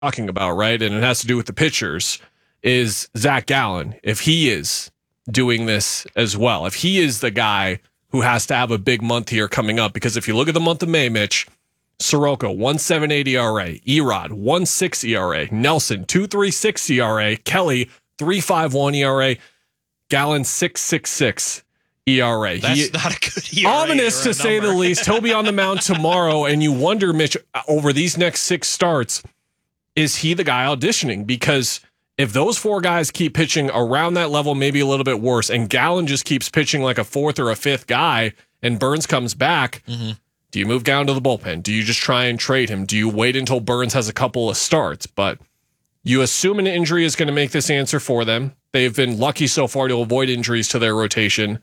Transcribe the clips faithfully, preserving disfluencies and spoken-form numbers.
talking about, right? And it has to do with the pitchers, is Zach Gallen. If he is doing this as well, if he is the guy who has to have a big month here coming up, because if you look at the month of May, Mitch, Soroka, one point seven eight E R A, Erod, one point six E R A, Nelson, two point three six E R A, Kelly, three point five one E R A, Gallen, six point six six E R A. That's he, not a good E R A. Ominous to say the least. He'll be on the mound tomorrow, and you wonder, Mitch, over these next six starts, is he the guy auditioning? Because if those four guys keep pitching around that level, maybe a little bit worse, and Gallen just keeps pitching like a fourth or a fifth guy, and Burns comes back, mm-hmm. do you move down to the bullpen? Do you just try and trade him? Do you wait until Burns has a couple of starts? But you assume an injury is going to make this answer for them. They've been lucky so far to avoid injuries to their rotation.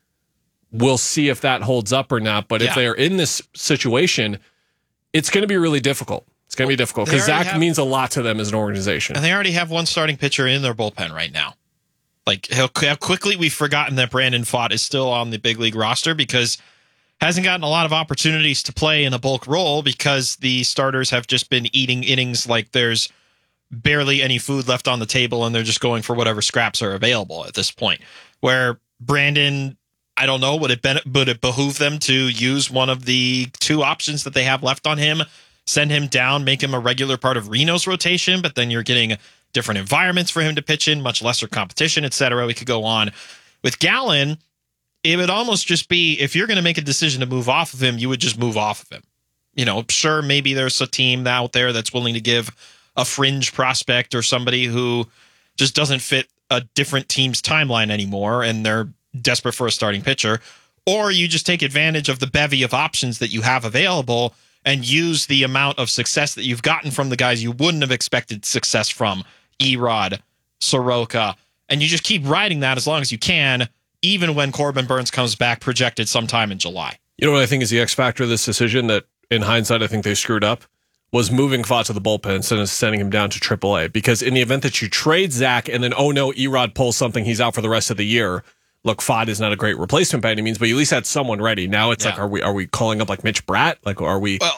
We'll see if that holds up or not. But yeah. if they're in this situation, it's going to be really difficult. It's going to be difficult because Zach have, means a lot to them as an organization. And they already have one starting pitcher in their bullpen right now. Like how, how quickly we've forgotten that Brandon Pfaadt is still on the big league roster because hasn't gotten a lot of opportunities to play in a bulk role because the starters have just been eating innings like there's barely any food left on the table and they're just going for whatever scraps are available at this point. Where Brandon, I don't know, would it, be, would it behoove them to use one of the two options that they have left on him, send him down, make him a regular part of Reno's rotation, but then you're getting different environments for him to pitch in, much lesser competition, et cetera. We could go on. With Gallen, it would almost just be, if you're going to make a decision to move off of him, you would just move off of him. You know, sure, maybe there's a team out there that's willing to give a fringe prospect or somebody who just doesn't fit a different team's timeline anymore and they're desperate for a starting pitcher, or you just take advantage of the bevy of options that you have available and use the amount of success that you've gotten from the guys you wouldn't have expected success from, Erod, Soroka, and you just keep riding that as long as you can, even when Corbin Burns comes back projected sometime in July. You know what I think is the X factor of this decision that, in hindsight, I think they screwed up? Was moving Pfaadt to the bullpen instead of sending him down to triple A. Because in the event that you trade Zach and then, oh no, Erod pulls something, he's out for the rest of the year. Look, Pfaadt is not a great replacement by any means, but you at least had someone ready. Now it's yeah. like, are we are we calling up like Mitch Bratt? Like, are we? Well,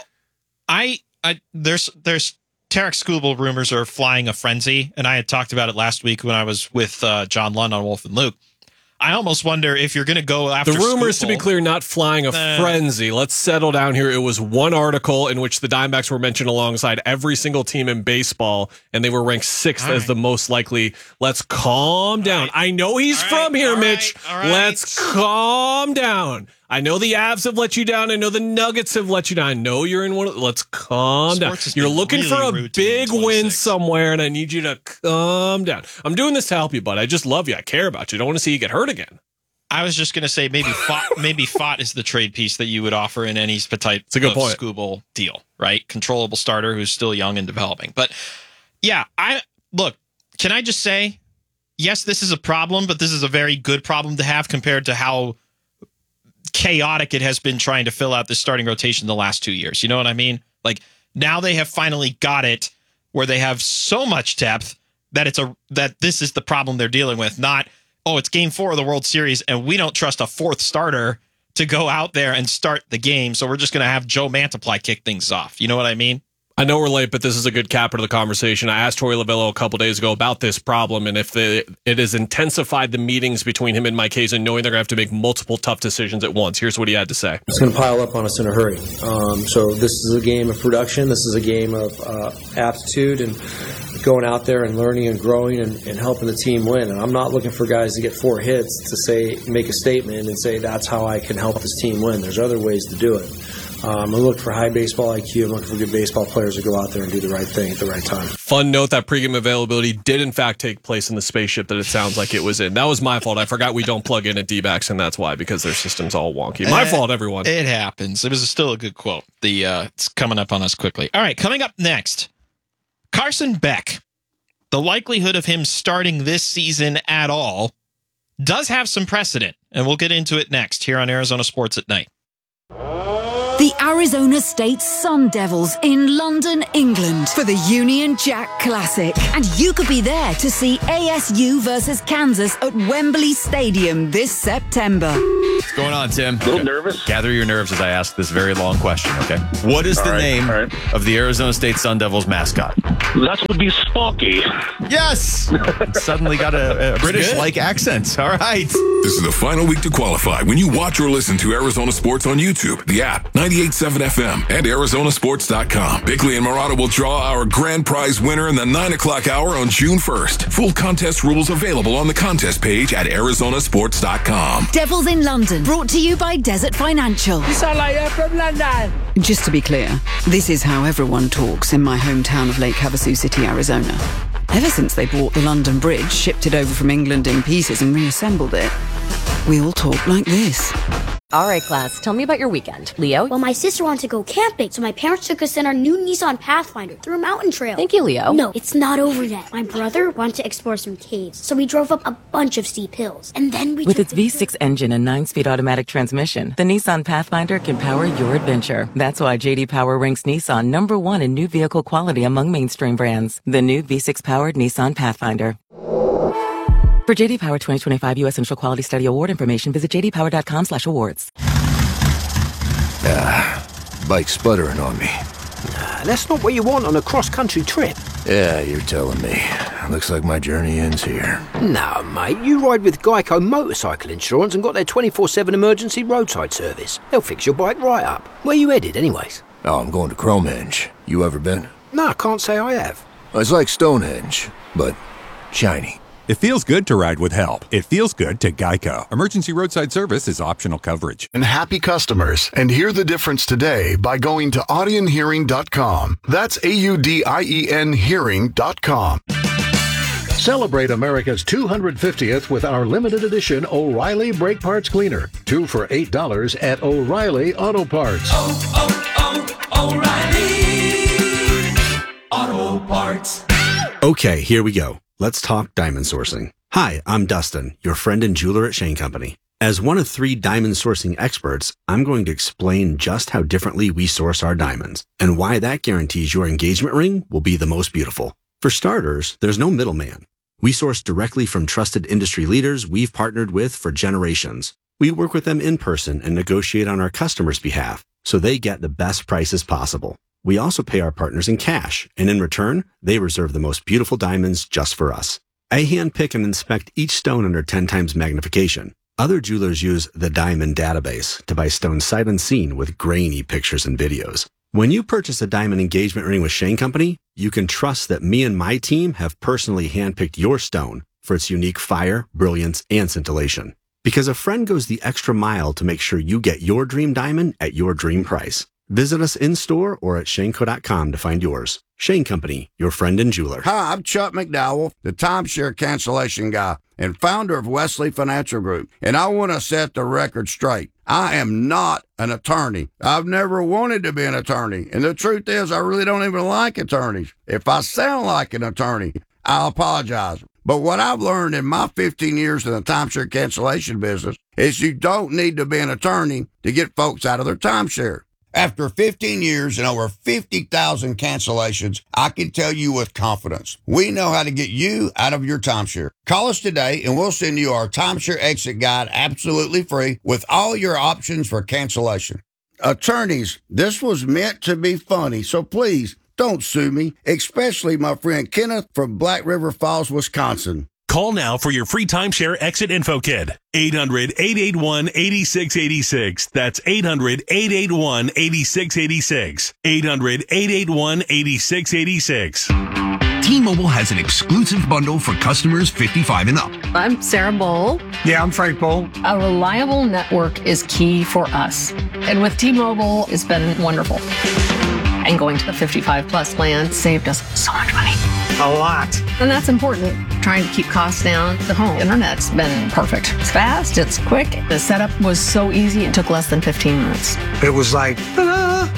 I, I there's there's Tarek Skubal rumors are flying a frenzy, and I had talked about it last week when I was with uh, John Lund on Wolf and Luke. I almost wonder if you're going to go after the rumors, Skubal, to be clear, not flying a uh, frenzy. Let's settle down here. It was one article in which the Diamondbacks were mentioned alongside every single team in baseball, and they were ranked sixth as right. the most likely. Let's calm down. Right. I know he's all from right. here, all Mitch. Right. Right. Let's calm down. I know the Avs have let you down. I know the Nuggets have let you down. I know you're in one. Of, let's calm Sports down. You're looking really for a big win somewhere, and I need you to calm down. I'm doing this to help you, bud. I just love you. I care about you. I don't want to see you get hurt again. I was just going to say maybe Pfaadt, maybe Pfaadt is the trade piece that you would offer in any type it's a good of point. Skubal deal, right? Controllable starter who's still young and developing. But yeah, I look, can I just say, yes, this is a problem, but this is a very good problem to have compared to how chaotic it has been trying to fill out this starting rotation the last two years. You know what I mean? Like now they have finally got it where they have so much depth that it's a that this is the problem they're dealing with. Not, oh, it's game four of the World Series and we don't trust a fourth starter to go out there and start the game, so we're just going to have Joe Mantiply kick things off. You know what I mean? I know we're late, but this is a good capper to the conversation. I asked Torey Lovullo a couple days ago about this problem and if the, it has intensified the meetings between him and Mike Hazen, knowing they're going to have to make multiple tough decisions at once. Here's what he had to say. It's going to pile up on us in a hurry. Um, so this is a game of production. This is a game of uh, aptitude and going out there and learning and growing and, and helping the team win. And I'm not looking for guys to get four hits to say, make a statement and say that's how I can help this team win. There's other ways to do it. Um, I look for high baseball I Q. I'm looking for good baseball players to go out there and do the right thing at the right time. Fun note, that pregame availability did in fact take place in the spaceship that it sounds like it was in. That was my fault. I forgot we don't plug in at D-backs, and that's why, because their system's all wonky. My uh, fault, everyone. It happens. It was still a good quote. The uh, it's coming up on us quickly. All right, coming up next, Carson Beck. The likelihood of him starting this season at all does have some precedent, and we'll get into it next here on Arizona Sports at Night. The Arizona State Sun Devils in London, England for the Union Jack Classic. And you could be there to see A S U versus Kansas at Wembley Stadium this September. going on, Tim? A little nervous. Gather your nerves as I ask this very long question, okay? What is All the right, name all right. of the Arizona State Sun Devils mascot? That would be Sparky. Yes! Suddenly got a, a British-like accent. All right. This is the final week to qualify when you watch or listen to Arizona Sports on YouTube, the app, ninety-eight point seven F M, and Arizona Sports dot com. Bickley and Murata will draw our grand prize winner in the nine o'clock hour on June first. Full contest rules available on the contest page at Arizona Sports dot com. Devils in London, brought to you by Desert Financial. You sound like you're from London. Just to be clear, this is how everyone talks in my hometown of Lake Havasu City, Arizona. Ever since they bought the London Bridge, shipped it over from England in pieces and reassembled it, we all talk like this. All right, class, tell me about your weekend. Leo? Well, my sister wanted to go camping, so my parents took us in our new Nissan Pathfinder through a mountain trail. Thank you, Leo. No, it's not over yet. My brother wanted to explore some caves, so we drove up a bunch of steep hills. And then we With its V six engine and nine-speed automatic transmission, the Nissan Pathfinder can power your adventure. That's why J D Power ranks Nissan number one in new vehicle quality among mainstream brands. The new V six-powered Nissan Pathfinder. For J D Power twenty twenty-five U S Initial Quality Study Award information, visit j d power dot com slash awards. Ah, bike's sputtering on me. Nah, that's not what you want on a cross-country trip. Yeah, you're telling me. Looks like my journey ends here. No, mate, you ride with Geico Motorcycle Insurance and got their twenty-four seven emergency roadside service. They'll fix your bike right up. Where you headed, anyways? Oh, I'm going to Cromenge. You ever been? No, I can't say I have. It's like Stonehenge, but shiny. It feels good to ride with help. It feels good to Geico. Emergency roadside service is optional coverage. And happy customers. And hear the difference today by going to Audien Hearing dot com. That's A U D I E N Hearing dot com. Celebrate America's two hundred fiftieth with our limited edition O'Reilly Brake Parts Cleaner. Two for eight dollars at O'Reilly Auto Parts. Oh, oh, oh, O'Reilly Auto Parts. Okay, here we go. Let's talk diamond sourcing. Hi, I'm Dustin, your friend and jeweler at Shane Company. As one of three diamond sourcing experts, I'm going to explain just how differently we source our diamonds and why that guarantees your engagement ring will be the most beautiful. For starters, there's no middleman. We source directly from trusted industry leaders we've partnered with for generations. We work with them in person and negotiate on our customers' behalf so they get the best prices possible. We also pay our partners in cash, and in return, they reserve the most beautiful diamonds just for us. I handpick and inspect each stone under ten times magnification. Other jewelers use the Diamond Database to buy stones sight unseen with grainy pictures and videos. When you purchase a diamond engagement ring with Shane Company, you can trust that me and my team have personally handpicked your stone for its unique fire, brilliance, and scintillation. Because a friend goes the extra mile to make sure you get your dream diamond at your dream price. Visit us in-store or at shane co dot com to find yours. Shane Company, your friend and jeweler. Hi, I'm Chuck McDowell, the timeshare cancellation guy and founder of Wesley Financial Group. And I want to set the record straight. I am not an attorney. I've never wanted to be an attorney. And the truth is, I really don't even like attorneys. If I sound like an attorney, I apologize. But what I've learned in my fifteen years in the timeshare cancellation business is you don't need to be an attorney to get folks out of their timeshare. After fifteen years and over fifty thousand cancellations, I can tell you with confidence, we know how to get you out of your timeshare. Call us today and we'll send you our timeshare exit guide absolutely free with all your options for cancellation. Attorneys, this was meant to be funny, so please don't sue me, especially my friend Kenneth from Black River Falls, Wisconsin. Call now for your free timeshare exit info kit. eight hundred, eight eight one, eight six eight six. That's eight hundred, eight eight one, eight six eight six. eight hundred, eight eight one, eight six eight six. T-Mobile has an exclusive bundle for customers fifty-five and up. I'm Sarah Bowl. Yeah, I'm Frank Bowl. A reliable network is key for us. And with T-Mobile, it's been wonderful. And going to the fifty-five plus plan saved us so much money. A lot. And that's important. Trying to keep costs down. The home internet's been perfect. It's fast, it's quick. The setup was so easy, it took less than fifteen minutes. It was like, ta-da!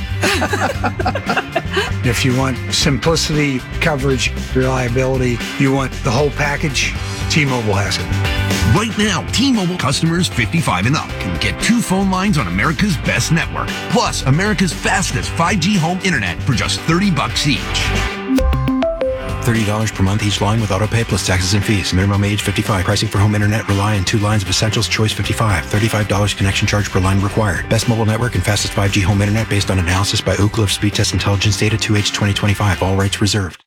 If you want simplicity, coverage, reliability, you want the whole package, T-Mobile has it. Right now, T-Mobile customers fifty-five and up can get two phone lines on America's best network, plus America's fastest five G home internet for just thirty bucks each. thirty dollars per month each line with autopay plus taxes and fees. Minimum age fifty-five. Pricing for home internet rely on two lines of Essentials Choice fifty-five. thirty-five dollars connection charge per line required. Best mobile network and fastest five G home internet based on analysis by Ookla of Speed Test Intelligence Data two H twenty twenty-five. All rights reserved.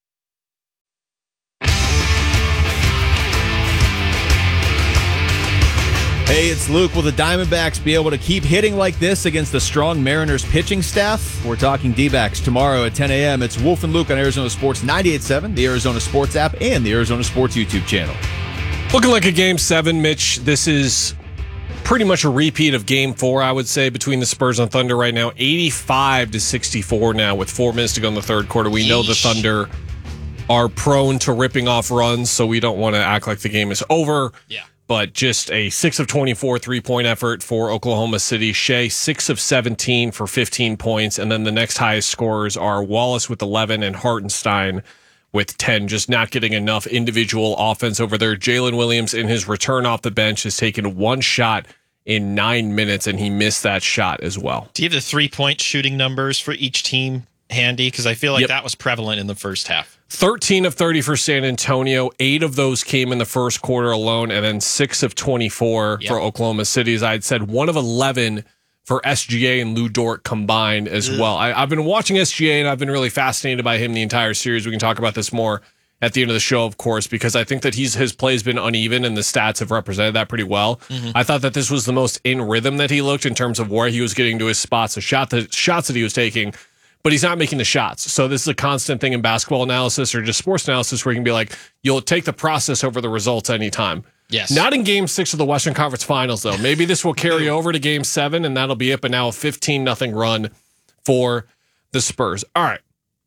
Hey, it's Luke. Will the Diamondbacks be able to keep hitting like this against the strong Mariners pitching staff? We're talking D-backs tomorrow at ten a.m. It's Wolf and Luke on Arizona Sports ninety-eight point seven, the Arizona Sports app, and the Arizona Sports YouTube channel. Looking like a game seven, Mitch. This is pretty much a repeat of game four, I would say, between the Spurs and Thunder right now. eighty-five to sixty-four now with four minutes to go in the third quarter. We know the Thunder are prone to ripping off runs, so we don't want to act like the game is over. Yeah. But just a six of twenty-four three-point effort for Oklahoma City. Shea, six of seventeen for fifteen points. And then the next highest scorers are Wallace with eleven and Hartenstein with ten. Just not getting enough individual offense over there. Jalen Williams, in his return off the bench, has taken one shot in nine minutes, and he missed that shot as well. Do you have the three-point shooting numbers for each team handy? Because I feel like Yep. that was prevalent in the first half. thirteen of thirty for San Antonio. Eight of those came in the first quarter alone, and then six of twenty-four Yep. for Oklahoma City. As I had said, one of eleven for S G A and Lou Dort combined as Ugh. well. I, I've been watching S G A, and I've been really fascinated by him the entire series. We can talk about this more at the end of the show, of course, because I think that he's his play has been uneven, and the stats have represented that pretty well. Mhm. I thought that this was the most in rhythm that he looked in terms of where he was getting to his spots, the shot, the shots that he was taking. But he's not making the shots. So this is a constant thing in basketball analysis or just sports analysis where you can be like, you'll take the process over the results anytime. Yes. Not in game six of the Western Conference Finals, though. Maybe this will carry over to game seven, and that'll be it. But now a fifteen nothing run for the Spurs. All right.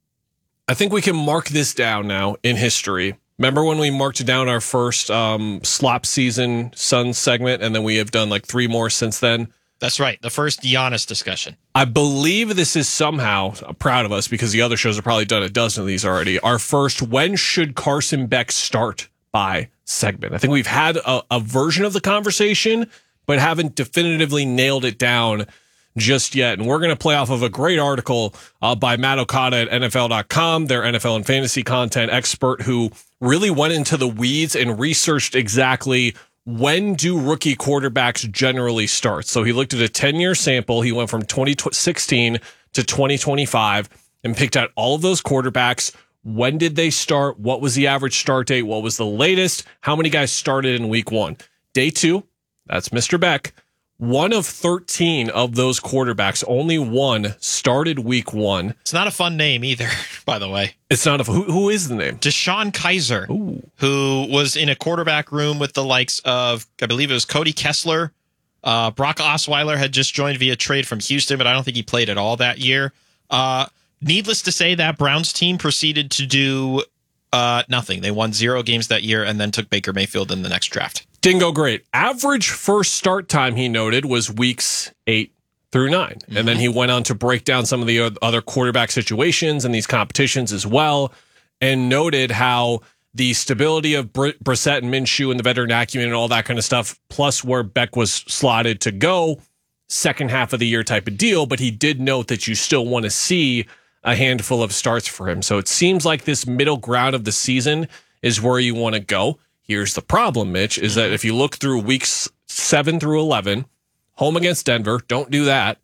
I think we can mark this down now in history. Remember when we marked down our first um, slop season Suns segment, and then we have done like three more since then? That's right. The first Giannis discussion. I believe this is somehow, I'm proud of us because the other shows have probably done a dozen of these already. Our first When Should Carson Beck Start By segment. I think we've had a, a version of the conversation, but haven't definitively nailed it down just yet. And we're going to play off of a great article uh, by Matt Okada at N F L dot com, their N F L and fantasy content expert, who really went into the weeds and researched exactly when do rookie quarterbacks generally start? So he looked at a ten-year sample. He went from twenty sixteen to twenty twenty-five and picked out all of those quarterbacks. When did they start? What was the average start date? What was the latest? How many guys started in week one? Day two, that's Mister Beck. One of thirteen of those quarterbacks, only one started week one. It's not a fun name either, by the way. It's not a who, who is the name? Deshaun Kaiser, Ooh. who was in a quarterback room with the likes of, I believe it was Cody Kessler. Uh, Brock Osweiler had just joined via trade from Houston, but I don't think he played at all that year. Uh, needless to say, that Browns team proceeded to do uh, nothing. They won zero games that year and then took Baker Mayfield in the next draft. Didn't go great. Average first start time, he noted, was weeks eight through nine. Mm-hmm. And then he went on to break down some of the other quarterback situations and these competitions as well, and noted how the stability of Br- Brissett and Minshew and the veteran acumen and all that kind of stuff, plus where Beck was slotted to go, second half of the year type of deal. But he did note that you still want to see a handful of starts for him. So it seems like this middle ground of the season is where you want to go. Here's the problem, Mitch, is that if you look through weeks seven through eleven, home against Denver, don't do that.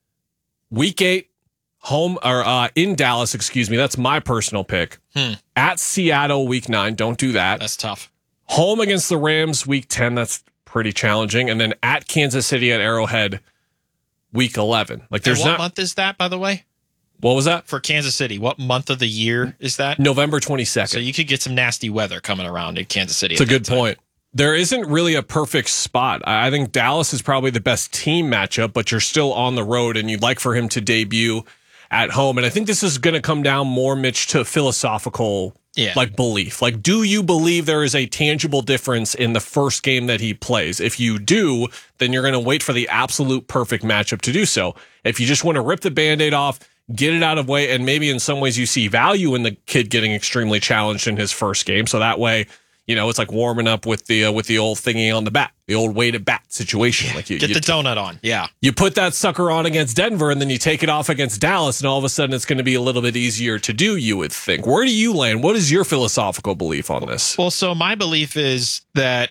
Week eight, home or uh, in Dallas, excuse me, that's my personal pick. Hmm. At Seattle, week nine, don't do that. That's tough. Home against the Rams, week ten, that's pretty challenging. And then at Kansas City at Arrowhead, week eleven. Like, there's and what not. month is that, by the way? What was that? For Kansas City, what month of the year is that? November twenty-second. So you could get some nasty weather coming around in Kansas City. It's a good point. There isn't really a perfect spot. I think Dallas is probably the best team matchup, but you're still on the road and you'd like for him to debut at home. And I think this is going to come down more, Mitch, to philosophical yeah. like belief. Like, do you believe there is a tangible difference in the first game that he plays? If you do, then you're going to wait for the absolute perfect matchup to do so. If you just want to rip the Band-Aid off, get it out of the way, and maybe in some ways you see value in the kid getting extremely challenged in his first game. So that way, You know, it's like warming up with the uh, with the old thingy on the bat, the old weighted bat situation. Like you Get you, the donut on. Yeah. You put that sucker on against Denver, and then you take it off against Dallas, and all of a sudden it's going to be a little bit easier to do, you would think. Where do you land? What is your philosophical belief on this? Well, so my belief is that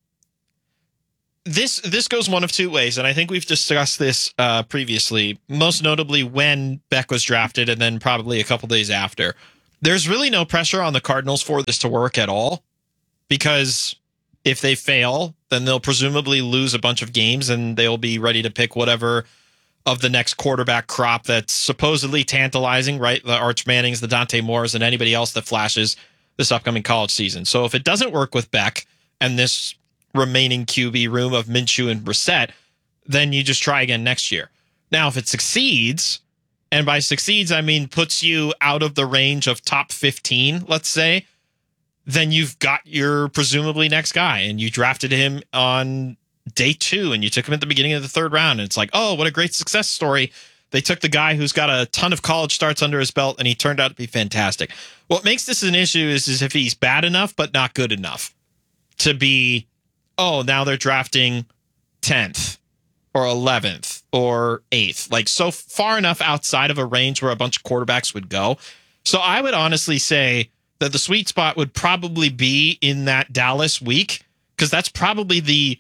this this goes one of two ways, and I think we've discussed this uh, previously, most notably when Beck was drafted and then probably a couple days after. There's really no pressure on the Cardinals for this to work at all, because if they fail, then they'll presumably lose a bunch of games and they'll be ready to pick whatever of the next quarterback crop that's supposedly tantalizing, right? The Arch Mannings, the Dante Moores, and anybody else that flashes this upcoming college season. So if it doesn't work with Beck and this remaining Q B room of Minshew and Brissett, then you just try again next year. Now, if it succeeds, and by succeeds, I mean puts you out of the range of top fifteen, let's say, then you've got your presumably next guy, and you drafted him on day two, and you took him at the beginning of the third round, and it's like, oh, what a great success story. They took the guy who's got a ton of college starts under his belt, and he turned out to be fantastic. What makes this an issue is, is if he's bad enough but not good enough to be, oh, now they're drafting tenth or eleventh or eighth, like so far enough outside of a range where a bunch of quarterbacks would go. So I would honestly say that the sweet spot would probably be in that Dallas week, because that's probably the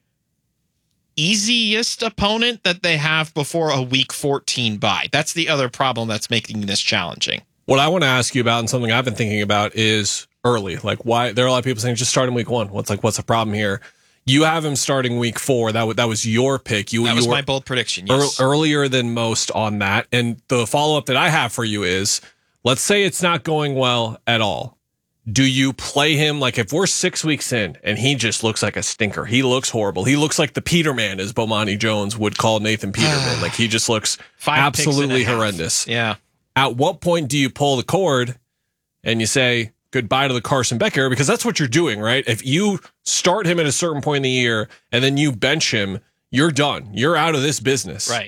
easiest opponent that they have before a week fourteen bye. That's the other problem that's making this challenging. What I want to ask you about, and something I've been thinking about, is early. Like, why there are a lot of people saying just start in week one. What's like, what's the problem here? You have him starting week four. That w- that was your pick. You, that you was were my bold prediction. Yes. ear- earlier than most on that. And the follow up that I have for you is, let's say it's not going well at all. Do you play him? Like, if we're six weeks in and he just looks like a stinker, he looks horrible. He looks like the Peterman, as Bomani Jones would call Nathan Peterman. Like, he just looks Five absolutely picks and a half. horrendous. Yeah. At what point do you pull the cord and you say goodbye to the Carson Beck era? Because that's what you're doing, right? If you start him at a certain point in the year and then you bench him, you're done. You're out of this business. Right.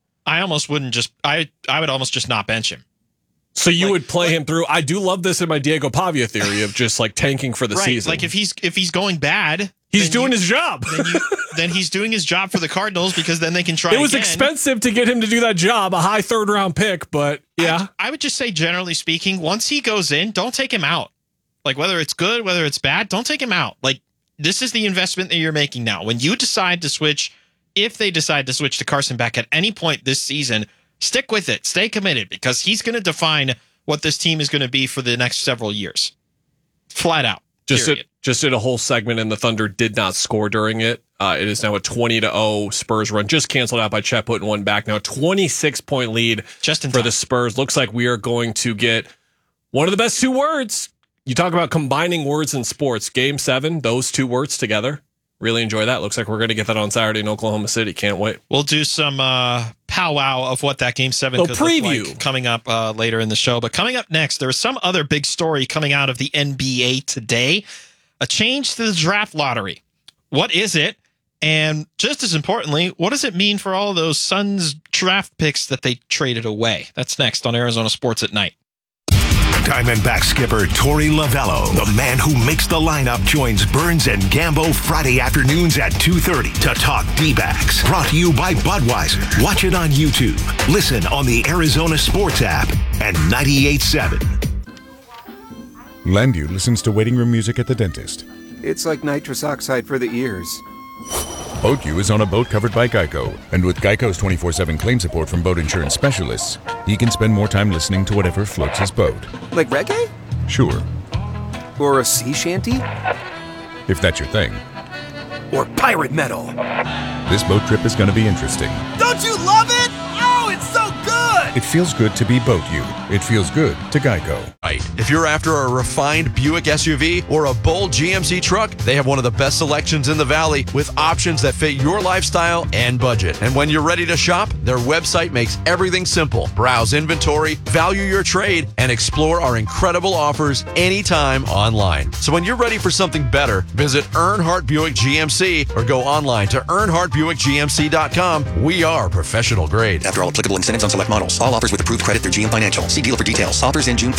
I almost wouldn't just, I, I would almost just not bench him. So you Like- would play like- him through. I do love this in my Diego Pavia theory of just like tanking for the Right. season. Like if he's, if he's going bad, he's then doing you- his job. then, you, then he's doing his job for the Cardinals, because then they can try It was again. expensive to get him to do that job, a high third round pick, but yeah. I, I would just say, generally speaking, once he goes in, don't take him out. Like, whether it's good, whether it's bad, don't take him out. Like, this is the investment that you're making now. When you decide to switch, if they decide to switch to Carson Beck at any point this season, stick with it. Stay committed, because he's going to define what this team is going to be for the next several years. Flat out. Just period. did, just did a whole segment, and the Thunder did not score during it. Uh, it is now a twenty to oh Spurs run, just canceled out by Chet putting one back. Now a twenty-six point lead just in for time. the Spurs. Looks like we are going to get one of the best two words. You talk about combining words in sports. Game seven, those two words together. Really enjoy that. Looks like we're going to get that on Saturday in Oklahoma City. Can't wait. We'll do some uh, powwow of what that Game seven So could preview. look like coming up uh, later in the show. But coming up next, there is some other big story coming out of the N B A today. A change to the draft lottery. What is it? And just as importantly, what does it mean for all those Suns draft picks that they traded away? That's next on Arizona Sports at Night. Diamondback skipper Torey Lovello, the man who makes the lineup, joins Burns and Gambo Friday afternoons at two thirty to talk D-backs. Brought to you by Budweiser. Watch it on YouTube. Listen on the Arizona Sports app and ninety-eight point seven. Landu listens to waiting room music at the dentist. It's like nitrous oxide for the ears. BoatU is on a boat covered by Geico, and with Geico's twenty-four seven claim support from boat insurance specialists, he can spend more time listening to whatever floats his boat. Like reggae? Sure, Or a sea shanty? if that's your thing. Or pirate metal? This boat trip is going to be interesting. Don't you love it? Oh, it's so good! It feels good to be BoatU. It feels good to Geico. Right. If you're after a refined Buick S U V or a bold G M C truck, they have one of the best selections in the valley with options that fit your lifestyle and budget. And when you're ready to shop, their website makes everything simple. Browse inventory, value your trade, and explore our incredible offers anytime online. So when you're ready for something better, visit Earnhardt Buick G M C or go online to earnhardt buick g m c dot com. We are professional grade. After all applicable incentives on select models. All offers with approved credit through G M Financial. See dealer for details. Offers in June first, twenty twenty.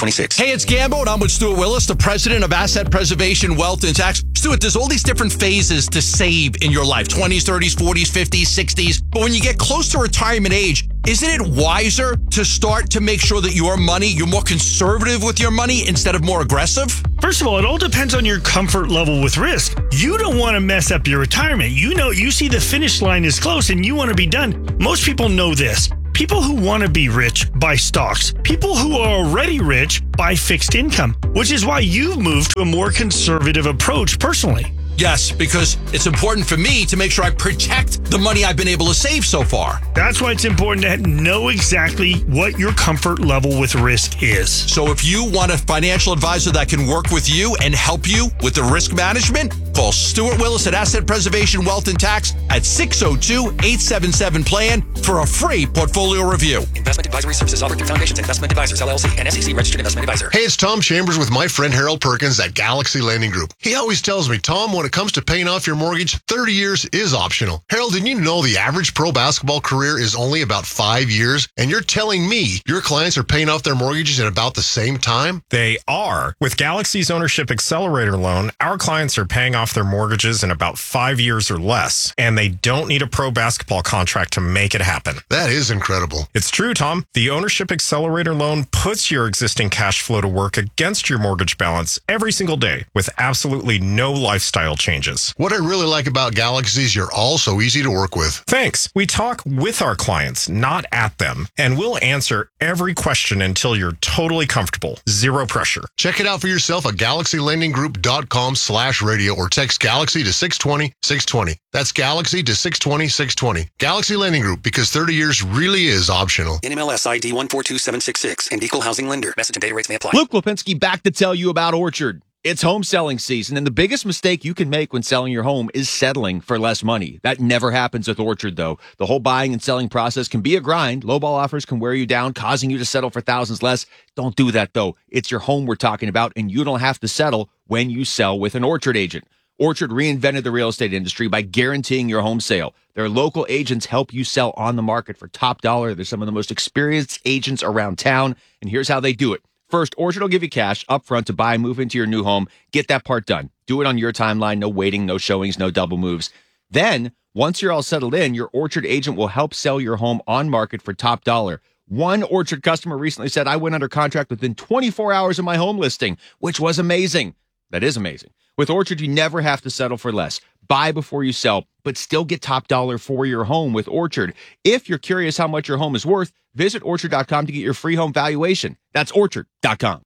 twenty-six. Hey, it's Gambo, and I'm with Stuart Willis, the president of Asset Preservation, Wealth, and Tax. Stuart, there's all these different phases to save in your life, twenties, thirties, forties, fifties, sixties. But when you get close to retirement age, isn't it wiser to start to make sure that your money, you're more conservative with your money instead of more aggressive? First of all, it all depends on your comfort level with risk. You don't want to mess up your retirement. You know, you see the finish line is close and you want to be done. Most people know this. People who want to be rich buy stocks. People who are already rich buy fixed income, which is why you've moved to a more conservative approach personally. Yes, because it's important for me to make sure I protect the money I've been able to save so far. That's why it's important to know exactly what your comfort level with risk is. So if you want a financial advisor that can work with you and help you with the risk management, call Stuart Willis at Asset Preservation, Wealth, and Tax at six oh two, eight seven seven, plan for a free portfolio review. Investment advisory services offered through Foundations Investment Advisors, L L C, and S E C registered investment advisor. Hey, it's Tom Chambers with my friend Harold Perkins at Galaxy Lending Group. He always tells me, Tom, when it comes to paying off your mortgage, thirty years is optional. Harold, did you know the average pro basketball career is only about five years? And you're telling me your clients are paying off their mortgages in about the same time? They are. With Galaxy's Ownership Accelerator loan, our clients are paying off their mortgages in about five years or less, and they don't need a pro basketball contract to make it happen. That is incredible. It's true, Tom. The Ownership Accelerator loan puts your existing cash flow to work against your mortgage balance every single day with absolutely no lifestyle changes. What I really like about Galaxy is you're all so easy to work with. Thanks. We talk with our clients, not at them, and we'll answer every question until you're totally comfortable. Zero pressure. Check it out for yourself at galaxy lending group dot com slash radio or text Galaxy to six twenty, six twenty. That's Galaxy to six twenty, six twenty. Galaxy Lending Group, because thirty years really is optional. N M L S I D one four two seven six six and Equal Housing Lender. Message and data rates may apply. Luke Lipinski back to tell you about Orchard. It's home selling season, and the biggest mistake you can make when selling your home is settling for less money. That never happens with Orchard, though. The whole buying and selling process can be a grind. Lowball offers can wear you down, causing you to settle for thousands less. Don't do that, though. It's your home we're talking about, and you don't have to settle when you sell with an Orchard agent. Orchard reinvented the real estate industry by guaranteeing your home sale. Their local agents help you sell on the market for top dollar. They're some of the most experienced agents around town, and here's how they do it. First, Orchard will give you cash up front to buy and move into your new home. Get that part done. Do it on your timeline. No waiting, no showings, no double moves. Then, once you're all settled in, your Orchard agent will help sell your home on market for top dollar. One Orchard customer recently said, I went under contract within twenty-four hours of my home listing, which was amazing. That is amazing. With Orchard, you never have to settle for less. Buy before you sell, but still get top dollar for your home with Orchard. If you're curious how much your home is worth, visit orchard dot com to get your free home valuation. That's orchard dot com.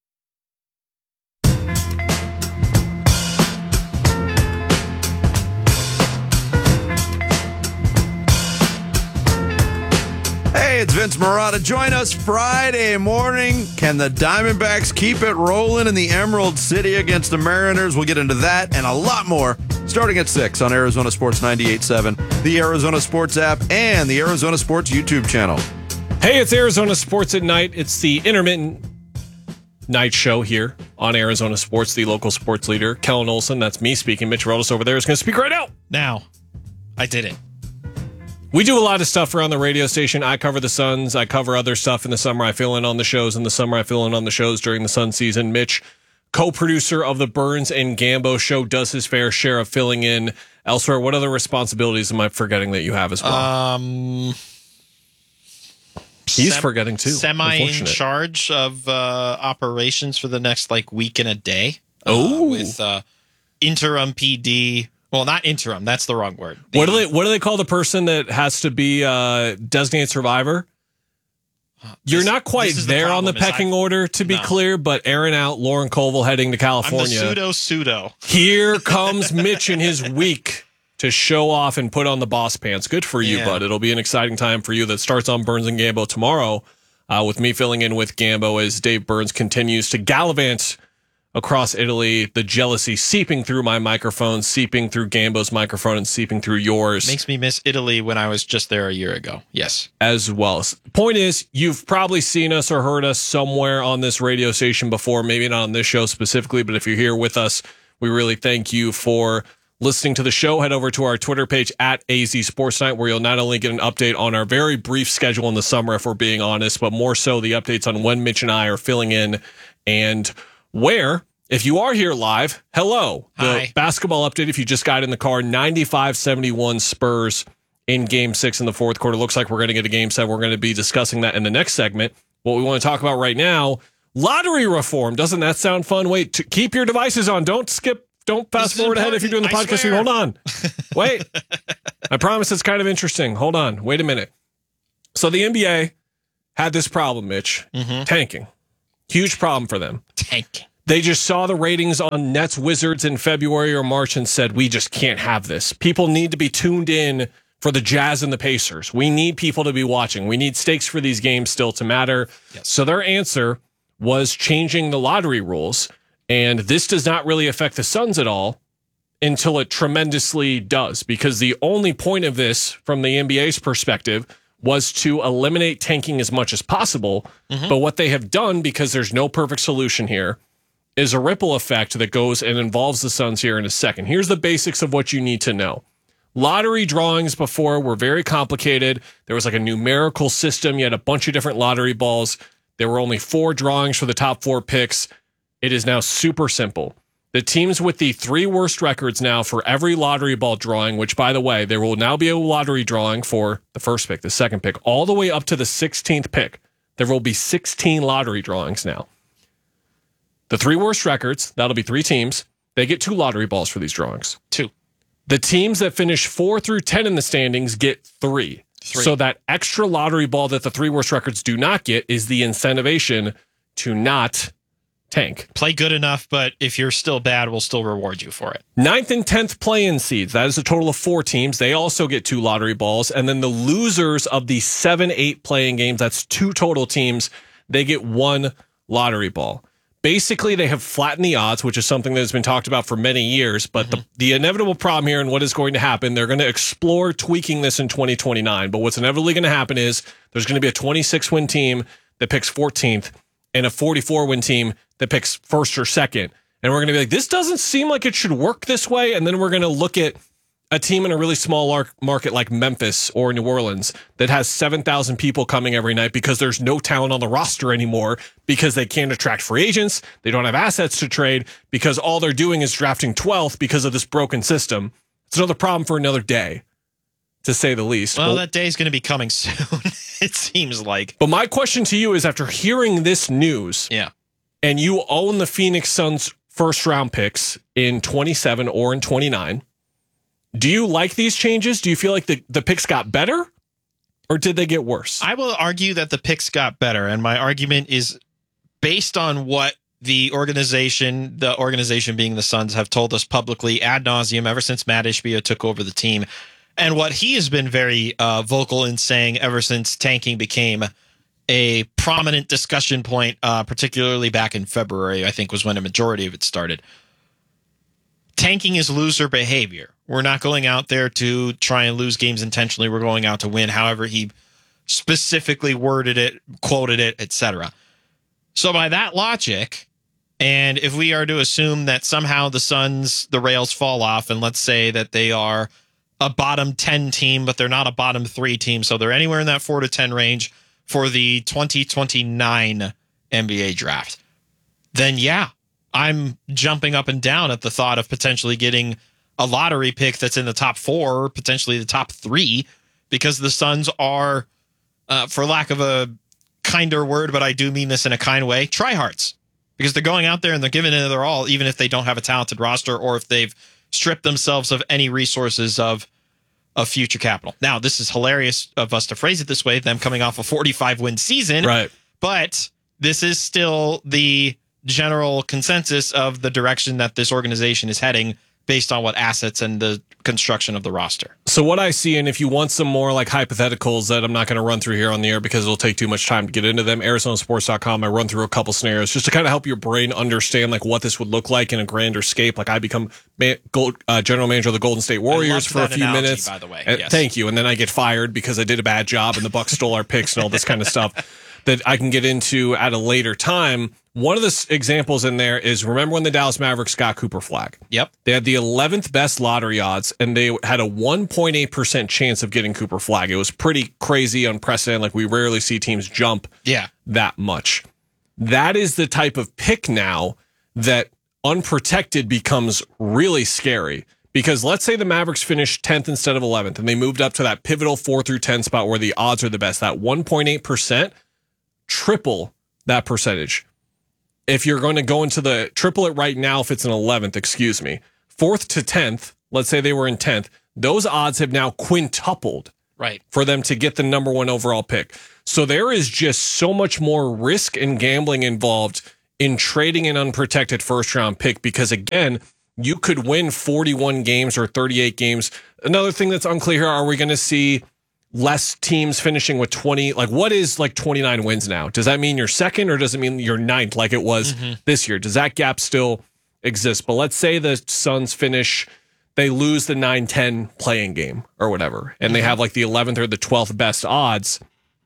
Hey, it's Vince Marotta. Join us Friday morning. Can the Diamondbacks keep it rolling in the Emerald City against the Mariners? We'll get into that and a lot more starting at six on Arizona Sports ninety-eight point seven, the Arizona Sports app, and the Arizona Sports YouTube channel. Hey, it's Arizona Sports at Night. It's the intermittent night show here on Arizona Sports, the local sports leader. Kellen Olson, that's me speaking. Mitch Rodas over there is going to speak right now. Now, I did it. We do a lot of stuff around the radio station. I cover the Suns. I cover other stuff in the summer. I fill in on the shows in the summer. I fill in on the shows during the Sun season. Mitch, co-producer of the Burns and Gambo show, does his fair share of filling in elsewhere. What other responsibilities am I forgetting that you have as well? Um, He's sem- forgetting too. Semi in charge of uh, operations for the next like week and a day. Oh, uh, with uh, interim P D. Well, not interim. That's the wrong word. The, what do they What do they call the person that has to be uh, designated survivor? You're this, not quite there the on the pecking order, to be no. clear, but Aaron out, Lauren Colville heading to California. I'm the pseudo-pseudo. Here comes Mitch in his week to show off and put on the boss pants. Good for you, yeah. bud. It'll be an exciting time for you that starts on Burns and Gambo tomorrow uh, with me filling in with Gambo as Dave Burns continues to gallivant across Italy, the jealousy seeping through my microphone, seeping through Gambo's microphone, and seeping through yours. Makes me miss Italy when I was just there a year ago. Yes. As well. Point is, you've probably seen us or heard us somewhere on this radio station before, maybe not on this show specifically, but if you're here with us, we really thank you for listening to the show, head over to our Twitter page at A Z Sports Night, where you'll not only get an update on our very brief schedule in the summer, if we're being honest, but more so the updates on when Mitch and I are filling in and where. If you are here live, hello. The Hi. basketball update, if you just got in the car, ninety-five seventy-one Spurs in game six in the fourth quarter. Looks like we're going to get a game seven. We're going to be discussing that in the next segment. What we want to talk about right now, lottery reform. Doesn't that sound fun? Wait, to keep your devices on. Don't skip. Don't fast forward ahead if you're doing the I podcast. swear. Hold on. Wait. I promise it's kind of interesting. Hold on. Wait a minute. So the N B A had this problem, Mitch. Mm-hmm. Tanking. Huge problem for them. Tanking. They just saw the ratings on Nets Wizards in February or March and said, we just can't have this. People need to be tuned in for the Jazz and the Pacers. We need people to be watching. We need stakes for these games still to matter. Yes. So their answer was changing the lottery rules. And this does not really affect the Suns at all until it tremendously does, because the only point of this from the N B A's perspective was to eliminate tanking as much as possible. Mm-hmm. But what they have done, because there's no perfect solution here, is a ripple effect that goes and involves the Suns here in a second. Here's the basics of what you need to know. Lottery drawings before were very complicated. There was like a numerical system. You had a bunch of different lottery balls. There were only four drawings for the top four picks. It is now super simple. The teams with the three worst records now for every lottery ball drawing, which, by the way, there will now be a lottery drawing for the first pick, the second pick, all the way up to the sixteenth pick. There will be sixteen lottery drawings now. The three worst records, that'll be three teams, they get two lottery balls for these drawings. Two. The teams that finish four through ten in the standings get three. Three. So that extra lottery ball that the three worst records do not get is the incentivation to not tank. Play good enough, but if you're still bad, we'll still reward you for it. Ninth and tenth play-in seeds. That is a total of four teams. They also get two lottery balls. And then the losers of the seven, eight playing games, that's two total teams, they get one lottery ball. Basically, they have flattened the odds, which is something that has been talked about for many years. But mm-hmm. the, the inevitable problem here and what is going to happen, they're going to explore tweaking this in twenty twenty-nine. But what's inevitably going to happen is there's going to be a twenty-six win team that picks fourteenth and a forty-four win team that picks first or second. And we're going to be like, this doesn't seem like it should work this way. And then we're going to look at a team in a really small market like Memphis or New Orleans that has seven thousand people coming every night because there's no talent on the roster anymore, because they can't attract free agents. They don't have assets to trade because all they're doing is drafting twelfth because of this broken system. It's another problem for another day, to say the least. Well, but, that day is going to be coming soon, it seems like. But my question to you is, after hearing this news, yeah, and you own the Phoenix Suns first round picks in twenty-seven or in twenty-nine, do you like these changes? Do you feel like the, the picks got better, or did they get worse? I will argue that the picks got better, and my argument is based on what the organization, the organization being the Suns, have told us publicly ad nauseum ever since Matt Ishbia took over the team, and what he has been very uh, vocal in saying ever since tanking became a prominent discussion point, uh, particularly back in February, I think was when a majority of it started. Tanking is loser behavior. We're not going out there to try and lose games intentionally. We're going out to win. However, he specifically worded it, quoted it, et cetera. So by that logic, and if we are to assume that somehow the Suns, the rails fall off, and let's say that they are a bottom ten team, but they're not a bottom three team, so they're anywhere in that four to ten range for the twenty twenty-nine N B A draft, then yeah, I'm jumping up and down at the thought of potentially getting a lottery pick that's in the top four, or potentially the top three, because the Suns are, uh, for lack of a kinder word, but I do mean this in a kind way, tryhards. Because they're going out there and they're giving it their all, even if they don't have a talented roster or if they've stripped themselves of any resources of, of future capital. Now, this is hilarious of us to phrase it this way, them coming off a forty-five win season. Right. But this is still the general consensus of the direction that this organization is heading based on what assets and the construction of the roster. So what I see, and if you want some more like hypotheticals that I'm not going to run through here on the air because it'll take too much time to get into them, Arizona Sports dot com, I run through a couple scenarios just to kind of help your brain understand like what this would look like in a grander scape. Like I become man, gold, uh, general manager of the Golden State Warriors for a few analogy, minutes. By the way, and, yes. Thank you. And then I get fired because I did a bad job and the Bucks stole our picks and all this kind of stuff. that I can get into at a later time. One of the s- examples in there is, remember when the Dallas Mavericks got Cooper Flagg? Yep. They had the eleventh best lottery odds, and they had a one point eight percent chance of getting Cooper Flagg. It was pretty crazy, unprecedented. Like, we rarely see teams jump yeah. that much. That is the type of pick now that unprotected becomes really scary. Because let's say the Mavericks finished tenth instead of eleventh, and they moved up to that pivotal four through ten spot where the odds are the best. That one point eight percent, triple that percentage. If you're going to go into the triple it right now, if it's an eleventh, excuse me, fourth to tenth, let's say they were in tenth, those odds have now quintupled right for them to get the number one overall pick. So there is just so much more risk and gambling involved in trading an unprotected first round pick, because again, you could win forty-one games or thirty-eight games. Another thing that's unclear here, are we going to see less teams finishing with twenty? Like, what is like twenty-nine wins now? Does that mean you're second, or does it mean you're ninth like it was mm-hmm. this year? Does that gap still exist? But let's say the Suns finish, they lose the nine ten playing game or whatever, and mm-hmm. they have like the eleventh or the twelfth best odds.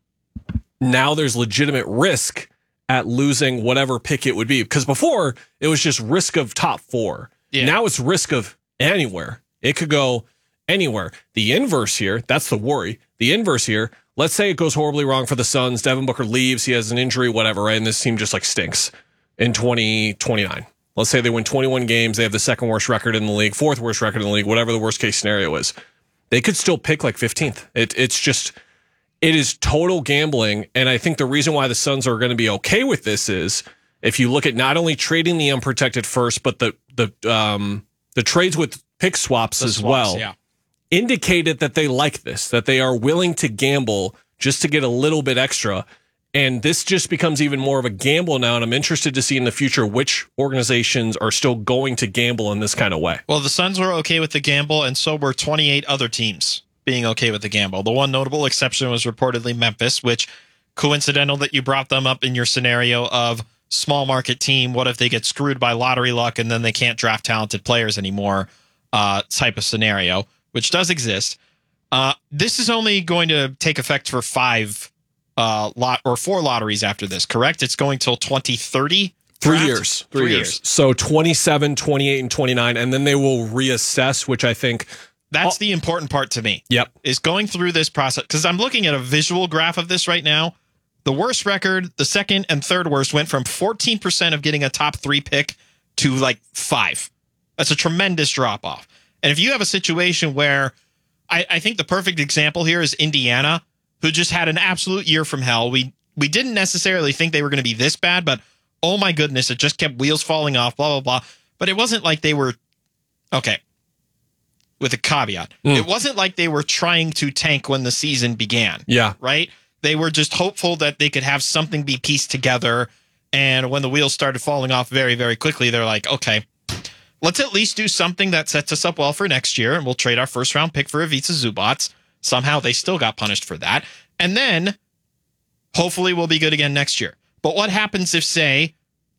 Now there's legitimate risk at losing whatever pick it would be, because before it was just risk of top four. Yeah. Now it's risk of anywhere. It could go anywhere. The inverse here, that's the worry. The inverse here, let's say it goes horribly wrong for the Suns. Devin Booker leaves. He has an injury, whatever, right? And this team just like stinks in twenty twenty-nine. Let's say they win twenty-one games. They have the second worst record in the league, fourth worst record in the league, whatever the worst case scenario is. They could still pick like fifteenth. It, it's just, it is total gambling. And I think the reason why the Suns are going to be okay with this is, if you look at not only trading the unprotected first, but the the um, the trades with pick swaps the as swaps, well, yeah. indicated that they like this, that they are willing to gamble just to get a little bit extra. And this just becomes even more of a gamble now. And I'm interested to see in the future which organizations are still going to gamble in this kind of way. Well, the Suns were okay with the gamble, and so were twenty-eight other teams being okay with the gamble. The one notable exception was reportedly Memphis, which coincidental that you brought them up in your scenario of small market team. What if they get screwed by lottery luck and then they can't draft talented players anymore? Uh, type of scenario, which does exist. Uh, this is only going to take effect for five uh, lot or four lotteries after this, correct? It's going till twenty thirty. Three years. Three, Three years. years. So twenty-seven, twenty-eight, and twenty-nine, and then they will reassess, which I think that's oh, the important part to me. Yep, is going through this process, because I'm looking at a visual graph of this right now. The worst record, the second and third worst, went from fourteen percent of getting a top three pick to like five. That's a tremendous drop off. And if you have a situation where I, I think the perfect example here is Indiana, who just had an absolute year from hell. We we didn't necessarily think they were going to be this bad, but oh my goodness, it just kept wheels falling off, blah, blah, blah. But it wasn't like they were, okay, with a caveat. Mm. It wasn't like they were trying to tank when the season began. Yeah. Right? They were just hopeful that they could have something be pieced together. And when the wheels started falling off very, very quickly, they're like, okay, let's at least do something that sets us up well for next year. And we'll trade our first round pick for Ivica Zubac. Somehow they still got punished for that. And then hopefully we'll be good again next year. But what happens if, say,